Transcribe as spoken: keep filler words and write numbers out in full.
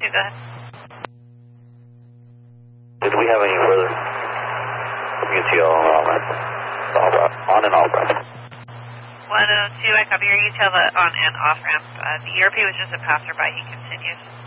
two, go ahead. Did we have any further from U T L on all ramp? On and off ramp. one oh two, I copy your U T L on and off ramp. Uh, the E R P was just a passerby, he continued.